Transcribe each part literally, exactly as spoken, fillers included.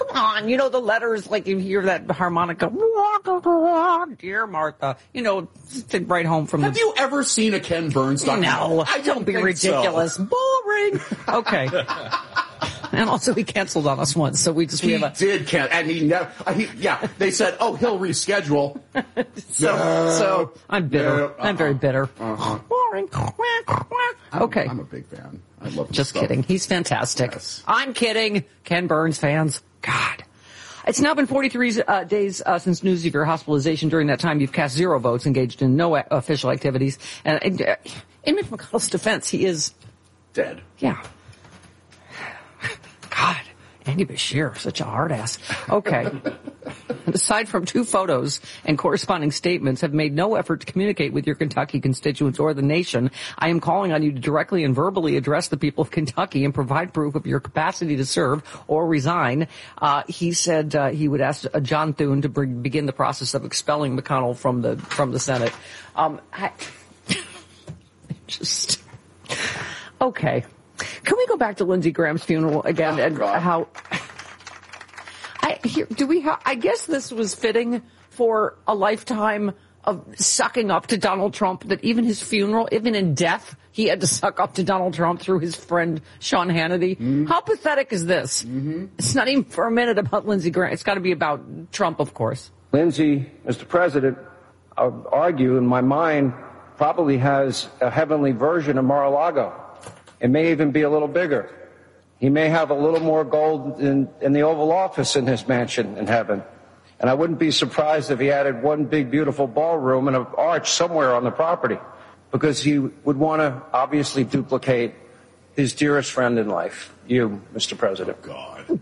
on. You know, the letters, like you hear that harmonica. Dear Martha. You know, to write home from Have the... you ever seen a Ken Burns documentary? No, I don't, don't be think ridiculous. So. Boring. Okay. And also, he canceled on us once, so we just we he have a... did cancel, and he never. He, yeah, they said, "Oh, he'll reschedule." so, no, so I'm bitter. No, uh-uh, I'm very bitter. Uh-huh. Boring. Okay. I'm, I'm a big fan. I love his Just stuff. kidding. He's fantastic. Yes. I'm kidding. Ken Burns fans. God. It's now been forty-three uh, days uh, since news of your hospitalization. During that time, you've cast zero votes, engaged in no a- official activities. And, and uh, in Mitch McConnell's defense, he is dead. Yeah. God, Andy Bashir, such a hard ass. Okay. Aside from two photos and corresponding statements, have made no effort to communicate with your Kentucky constituents or the nation. I am calling on you to directly and verbally address the people of Kentucky and provide proof of your capacity to serve or resign. Uh, he said uh, he would ask uh, John Thune to bring, begin the process of expelling McConnell from the from the Senate. Um, I, just okay. Can we go back to Lindsey Graham's funeral again Oh, and God. how? I here, do we? Ha- I guess this was fitting for a lifetime of sucking up to Donald Trump. That even his funeral, even in death, he had to suck up to Donald Trump through his friend Sean Hannity. Mm-hmm. How pathetic is this? Mm-hmm. It's not even for a minute about Lindsey Graham. It's got to be about Trump, of course. Lindsey, Mister President, I would argue in my mind probably has a heavenly version of Mar-a-Lago. It may even be a little bigger. He may have a little more gold in, in the Oval Office in his mansion in heaven. And I wouldn't be surprised if he added one big, beautiful ballroom and an arch somewhere on the property, because he would want to obviously duplicate his dearest friend in life, you, Mister President. God.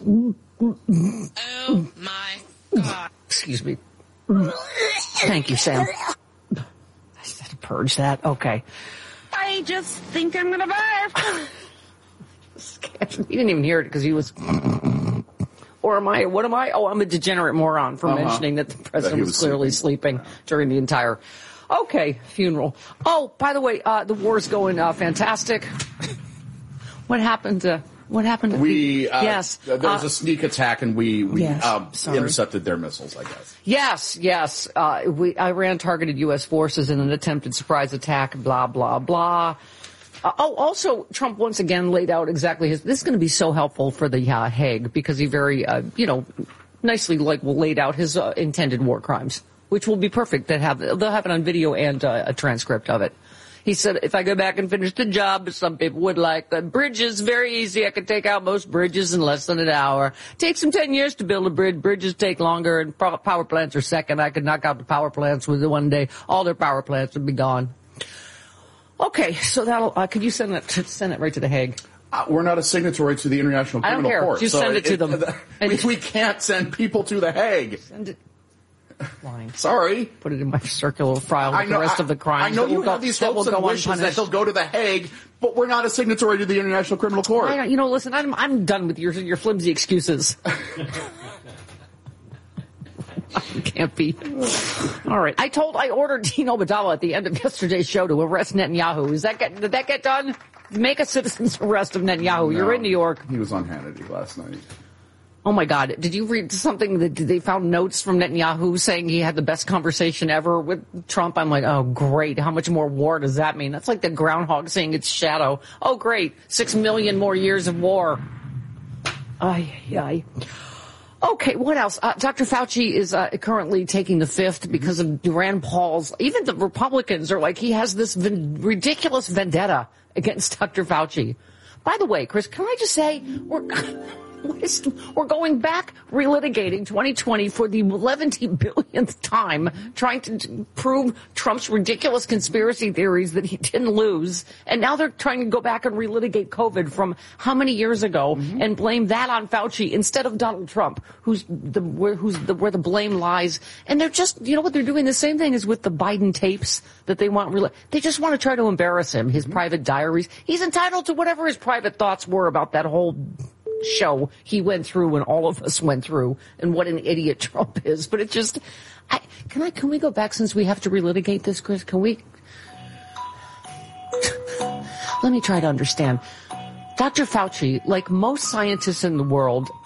Oh, my God. Excuse me. Thank you, Sam. I just had to purge that. Okay. I just think I'm gonna barf. He didn't even hear it because he was... Or am I? What am I? Oh, I'm a degenerate moron for Uh-huh. mentioning that the president That he was, was clearly sleeping. sleeping during the entire... Okay, funeral. Oh, by the way, uh, the war's going uh, fantastic. What happened to... What happened to We, the, uh, yes. there was uh, a sneak attack, and we, we yes, um, sorry. intercepted their missiles, I guess. Yes, yes. Uh, we, Iran targeted U S forces in an attempted surprise attack, blah, blah, blah. Uh, oh, also, Trump once again laid out exactly his... This is going to be so helpful for the uh, Hague, because he very, uh, you know, nicely like laid out his uh, intended war crimes, which will be perfect. They have, they'll have it on video and uh, a transcript of it. He said, if I go back and finish the job, some people would like the bridges, very easy. I could take out most bridges in less than an hour. Takes them ten years to build a bridge. Bridges take longer, and power plants are second. I could knock out the power plants with one day. All their power plants would be gone. Okay, so that'll, uh, could you send it, to, send it right to the Hague? Uh, we're not a signatory to the International I don't Criminal care. Court. Just so send it to them. we, we can't send people to the Hague. Send it. Line. Sorry. Put it in my circular file with I know, the rest I, of the crimes. I know that you will go, have these that will hopes and go wishes that unpunished. they'll go to the Hague, but we're not a signatory to the International Criminal Court. I don't, you know, listen, I'm, I'm done with your, your flimsy excuses. Can't be. All right. I told, I ordered Dean Obadala at the end of yesterday's show to arrest Netanyahu. Is that get, did that get done? Make a citizen's arrest of Netanyahu. No, You're in New York. He was on Hannity last night. Oh my God. Did you read something that they found notes from Netanyahu saying he had the best conversation ever with Trump? I'm like, oh great. How much more war does that mean? That's like the groundhog saying its shadow. Oh great. Six million more years of war. Ay, ay. Okay, what else? Uh, Doctor Fauci is uh, currently taking the fifth because of Rand Paul's. Even the Republicans are like, he has this v- ridiculous vendetta against Doctor Fauci. By the way, Chris, can I just say, we're, we're going back relitigating twenty twenty for the eleven billionth time, trying to prove Trump's ridiculous conspiracy theories that he didn't lose. And now they're trying to go back and relitigate COVID from how many years ago mm-hmm. and blame that on Fauci instead of Donald Trump, who's the, where, who's the, where the blame lies. And they're just, you know what they're doing? The same thing as with the Biden tapes that they want. Re- they just want to try to embarrass him, his mm-hmm. private diaries. He's entitled to whatever his private thoughts were about that whole show he went through and all of us went through and what an idiot Trump is. But it just, I, can I, can we go back since we have to relitigate this, Chris? Can we? Let me try to understand. Doctor Fauci, like most scientists in the world,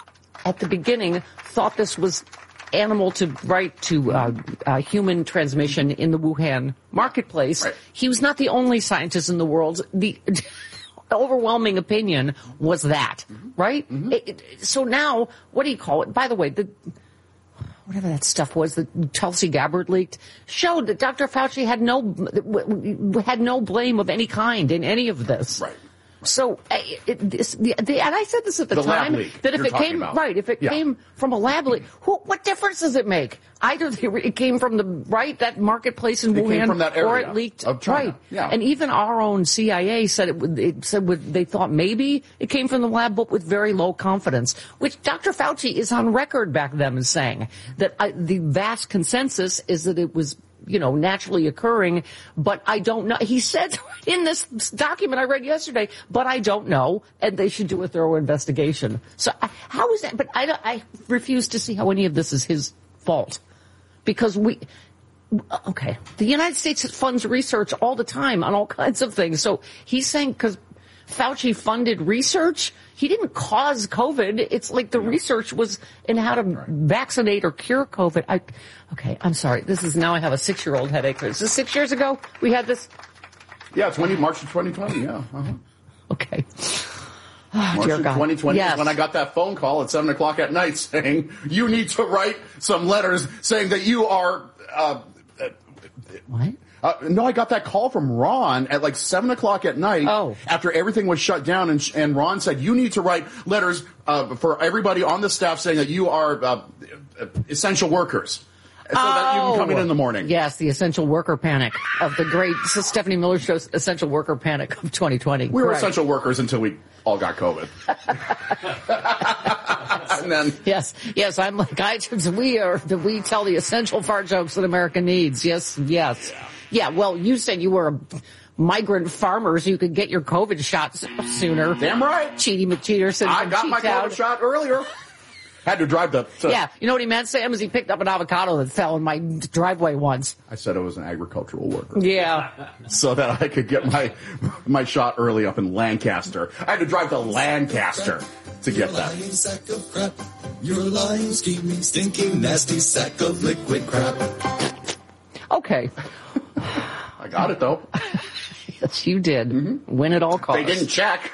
at the beginning, thought this was animal to right to uh, uh, human transmission in the Wuhan marketplace. Right. He was not the only scientist in the world. The overwhelming opinion was that, mm-hmm. right? Mm-hmm. It, it, so now, what do you call it? By the way, the whatever that stuff was that Tulsi Gabbard leaked showed that Doctor Fauci had no had no blame of any kind in any of this. Right. So, it, this, the, the, and I said this at the, the time, lab leak that if it came, about. right, if it yeah. came from a lab leak, who, what difference does it make? Either it came from the, right, that marketplace in it Wuhan, came from that area or it leaked, of China. right. Yeah. And even our own C I A said it, would- it said would, they thought maybe it came from the lab, but with very low confidence, which Doctor Fauci is on record back then as saying that uh, the vast consensus is that it was, you know, naturally occurring, but I don't know. He said in this document I read yesterday, but I don't know, and they should do a thorough investigation. So I, how is that? But I, don't- I refuse to see how any of this is his fault. Because we, okay, the United States funds research all the time on all kinds of things. So he's saying because Fauci funded research, he didn't cause COVID. It's like the research was in how to vaccinate or cure COVID. I, okay, I'm sorry. This is now I have a six-year-old headache. Is this six years ago we had this? Yeah, twenty March of twenty twenty. Yeah. Uh-huh. Okay. Oh, March dear of God. twenty twenty Yes. is when I got that phone call at seven o'clock at night saying you need to write some letters saying that you are. Uh, What? Uh, no, I got that call from Ron at like seven o'clock at night. Oh. After everything was shut down, and, and Ron said you need to write letters uh, for everybody on the staff saying that you are uh, essential workers. So oh. that you can come in in the morning. Yes, the essential worker panic of the great Stephanie Miller Show's essential worker panic of twenty twenty. We were Correct. essential workers until we all got COVID. And then, yes, yes, I'm like, I, we are, we tell the essential fart jokes that America needs. Yes, yes. Yeah, yeah well, you said you were a migrant farmer so you could get your COVID shots sooner. Damn right. Cheaty McCheaterson. I got my COVID shot earlier. Had to drive the... So yeah, you know what he meant, Sam? Is he picked up an avocado that fell in my driveway once. I said I was an agricultural worker. Yeah. So that I could get my my shot early up in Lancaster. I had to drive to Lancaster to get that. You're a lying sack of crap. You're a lying, scheming, stinking, nasty sack of liquid crap. Okay. I got it, though. Yes, you did. Mm-hmm. Win at all costs. They didn't check.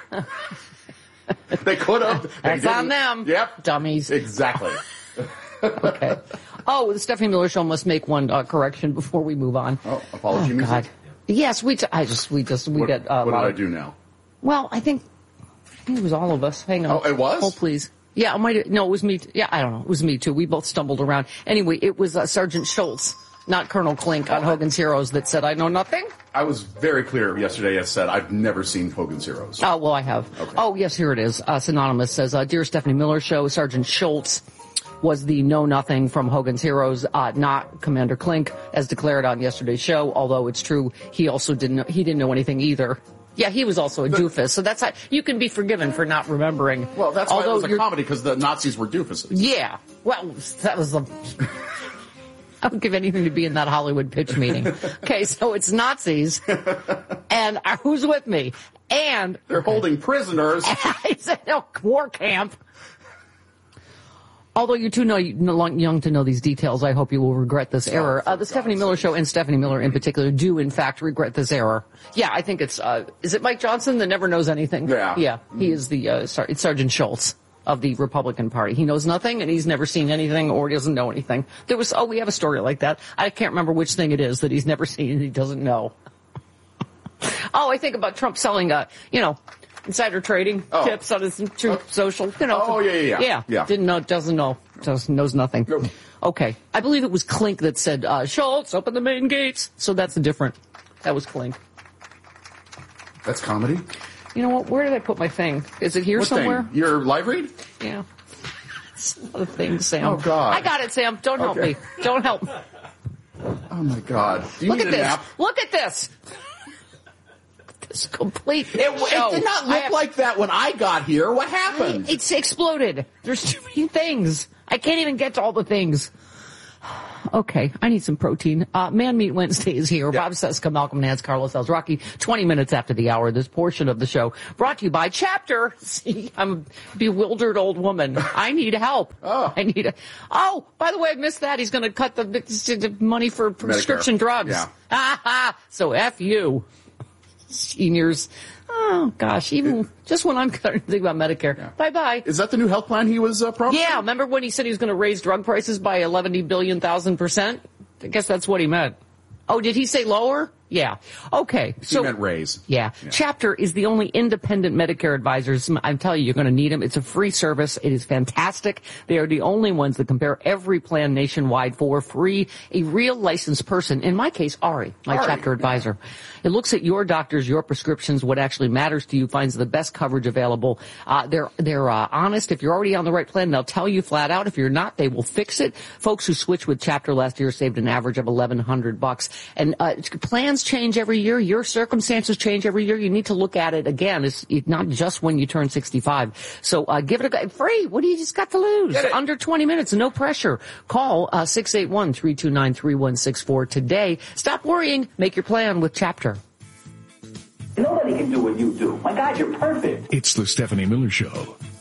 They could have. That's on them. Yep. Dummies. Exactly. Okay. Oh, the Stephanie Miller Show must make one uh, correction before we move on. Oh, apology oh, music. God. Yes, we. T- I just. We just. We what get. Uh, what did lot I of, do now? Well, I think. I think it was all of us. Hang on. Oh, it was? Oh, please. Yeah, it might. No, it was me. T- yeah, I don't know. It was me too. We both stumbled around. Anyway, it was uh, Sergeant Schultz, not Colonel Klink on Hogan's Heroes, that said I know nothing. I was very clear yesterday. I said I've never seen Hogan's Heroes. Oh, well, I have. Okay. Oh, yes, here it is. Uh, Synonymous says, uh, Dear Stephanie Miller Show, Sergeant Schultz was the know-nothing from Hogan's Heroes, uh, not Commander Klink, as declared on yesterday's show, although it's true he also didn't know, he didn't know anything either. Yeah, he was also a doofus, so that's how, you can be forgiven for not remembering. Well, that's Although why it was a comedy, because the Nazis were doofuses. Yeah, well, that was the... I would give anything to be in that Hollywood pitch meeting. Okay, so it's Nazis, and uh, who's with me? And they're holding prisoners. I said, no, war camp. Although you're too know, young to know these details, I hope you will regret this error. Uh, the Stephanie Miller Show and Stephanie Miller in particular do, in fact, regret this error. Yeah, I think it's, uh, is it Mike Johnson that never knows anything? Yeah. Yeah, he is the, uh, Sar- it's Sergeant Schultz of the Republican Party. He knows nothing, and he's never seen anything, or he doesn't know anything. There was, oh, we have a story like that. I can't remember which thing it is that he's never seen and he doesn't know. Oh, I think about Trump selling, uh, you know, insider trading oh. tips on his Truth Social. You know, oh, yeah, yeah, yeah. Yeah. yeah. Didn't know, doesn't know, doesn't, knows nothing. Nope. Okay. I believe it was Klink that said, uh, Schultz, open the main gates. So that's different. That was Klink. That's comedy? You know what? Where did I put my thing? Is it here what somewhere? Thing? Your live read? Yeah. It's a lot of things, Sam. Oh, God. I got it, Sam. Don't help okay. me. Don't help. Oh, my God. Do you Look need at a this. nap? Look at this. This complete. It, it did not look have, like that when I got here. What happened? It's exploded. There's too many things. I can't even get to all the things. okay. I need some protein. Uh, Man Meat Wednesday is here. Yeah. Bob Seska, Malcolm Nance, Carlos Alzraki. twenty minutes after the hour, this portion of the show brought to you by Chapter. See, I'm a bewildered old woman. I need help. Oh. I need a, oh, by the way, I missed that. He's going to cut the, the money for prescription Medicare. drugs. Yeah. Ha ha. So F you. Seniors. Oh, gosh. Even just when I'm starting to think about Medicare. Yeah. Bye-bye. Is that the new health plan he was uh, promising? Yeah, remember when he said he was going to raise drug prices by eleven billion thousand percent? I guess that's what he meant. Oh, did he say lower? Yeah. Okay. He So meant raise. Yeah. Yeah. Chapter is the only independent Medicare advisors. I'm telling you, you're going to need them. It's a free service. It is fantastic. They are the only ones that compare every plan nationwide for free. A real licensed person, in my case, Ari, my Ari, chapter advisor. It looks at your doctors, your prescriptions, what actually matters to you, finds the best coverage available. Uh, they're, they're, uh, honest. If you're already on the right plan, they'll tell you flat out. If you're not, they will fix it. Folks who switched with Chapter last year saved an average of eleven hundred bucks. And, uh, plans change every year. Your circumstances change every year. You need to look at it again. It's, it's not just when you turn sixty-five. So, uh, give it a go. Free. What do you just got to lose? Under twenty minutes. No pressure. Call, uh, six eight one, three two nine, three one six four today. Stop worrying. Make your plan with Chapter. Nobody can do what you do. My God, you're perfect. It's the Stephanie Miller Show.